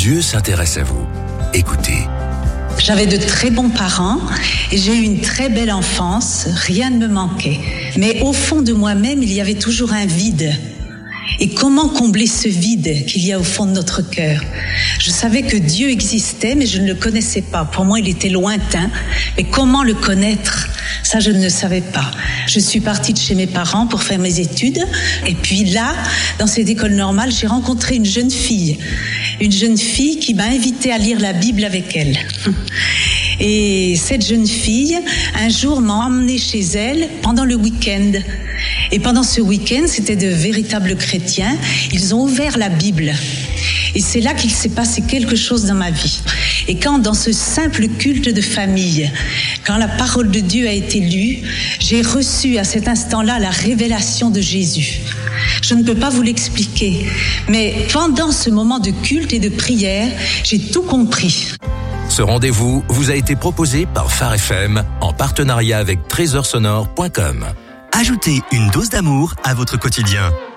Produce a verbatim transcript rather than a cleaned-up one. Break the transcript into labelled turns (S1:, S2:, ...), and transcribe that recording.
S1: Dieu s'intéresse à vous. Écoutez.
S2: J'avais de très bons parents et j'ai eu une très belle enfance, rien ne me manquait. Mais au fond de moi-même, il y avait toujours un vide. Et comment combler ce vide qu'il y a au fond de notre cœur? Je savais que Dieu existait, mais je ne le connaissais pas. Pour moi, il était lointain. Mais comment le connaître? Ça, je ne le savais pas. Je suis partie de chez mes parents pour faire mes études. Et puis là, dans cette école normale, j'ai rencontré une jeune fille. Une jeune fille qui m'a invitée à lire la Bible avec elle. Et cette jeune fille, un jour, m'a emmenée chez elle pendant le week-end. Et pendant ce week-end, c'était de véritables chrétiens. Ils ont ouvert la Bible. Et c'est là qu'il s'est passé quelque chose dans ma vie. Et quand, dans ce simple culte de famille, quand la parole de Dieu a été lue, j'ai reçu à cet instant-là la révélation de Jésus. Je ne peux pas vous l'expliquer, mais pendant ce moment de culte et de prière, j'ai tout compris.
S1: Ce rendez-vous vous a été proposé par Phare F M en partenariat avec trésor sonore point com.
S3: Ajoutez une dose d'amour à votre quotidien.